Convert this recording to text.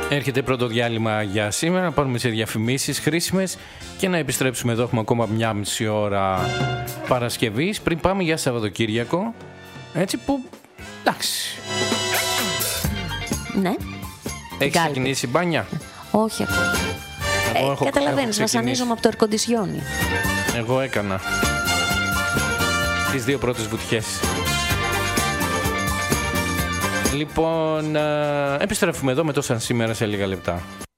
Έρχεται πρώτο διάλειμμα για σήμερα, να πάρουμε σε διαφημίσεις χρήσιμες και να επιστρέψουμε εδώ. Έχουμε ακόμα μια μισή ώρα Παρασκευής πριν πάμε για Σαββατοκύριακο. Έτσι που, εντάξει. Ναι. Έχεις ξεκινήσει μπάνια? Όχι ακόμα. Καταλαβαίνεις, βασανίζομαι από το ερκοντισιόνι. Εγώ έκανα τις 2 πρώτες βουτιές. Λοιπόν, επιστρέφουμε εδώ με το Σαν Σήμερα σε λίγα λεπτά.